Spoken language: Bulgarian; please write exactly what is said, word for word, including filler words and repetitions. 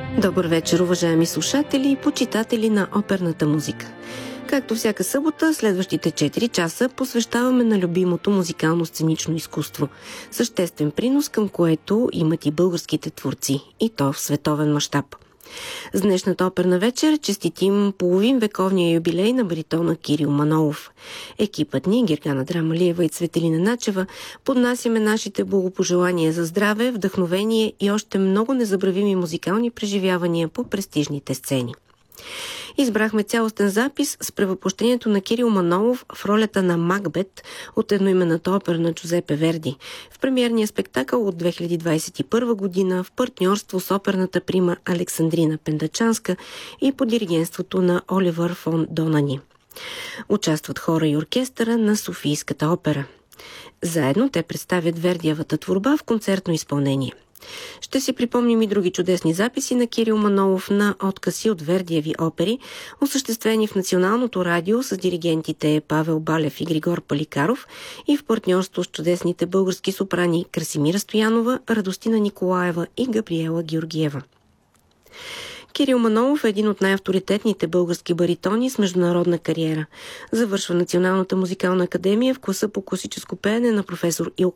Добър вечер, уважаеми слушатели и почитатели на оперната музика. Както всяка събота, следващите четири часа посвещаваме на любимото музикално-сценично изкуство, съществен принос към което имат и българските творци, и то в световен мащаб. С днешната оперна вечер честитим половин вековния юбилей на баритона Кирил Манолов. Екипът ни, Гергана Драмалиева и Цветелина Начева, поднасяме нашите благопожелания за здраве, вдъхновение и още много незабравими музикални преживявания по престижните сцени. Избрахме цялостен запис с превъплъщението на Кирил Манолов в ролята на Макбет от едноименната опера на Джузепе Верди в премиерния спектакъл от две хиляди двадесет и първа година в партньорство с оперната прима Александрина Пендачанска и под диригентството на Оливър фон Донани. Участват хора и оркестъра на Софийската опера. Заедно те представят Вердиевата творба в концертно изпълнение. Ще си припомним и други чудесни записи на Кирил Манолов на откъси от Вердиеви опери, осъществени в Националното радио с диригентите Павел Балев и Григор Паликаров и в партньорство с чудесните български сопрани Красимира Стоянова, Радостина Николаева и Габриела Георгиева. Кирил Манолов е един от най-авторитетните български баритони с международна кариера. Завършва Националната музикална академия в класа по класическо пеене на професор Илка